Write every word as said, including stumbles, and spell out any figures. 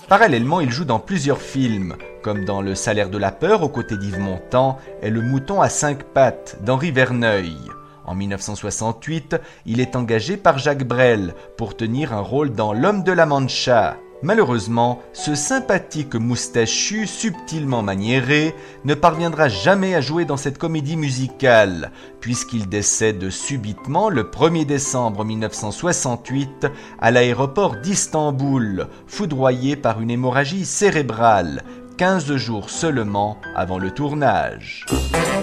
Parallèlement, il joue dans plusieurs films, comme dans Le Salaire de la peur aux côtés d'Yves Montand et Le mouton à cinq pattes d'Henri Verneuil. En mille neuf cent soixante-huit, il est engagé par Jacques Brel pour tenir un rôle dans L'Homme de la Mancha. Malheureusement, ce sympathique moustachu subtilement maniéré ne parviendra jamais à jouer dans cette comédie musicale, puisqu'il décède subitement le premier décembre mille neuf cent soixante-huit à l'aéroport d'Istanbul, foudroyé par une hémorragie cérébrale, quinze jours seulement avant le tournage.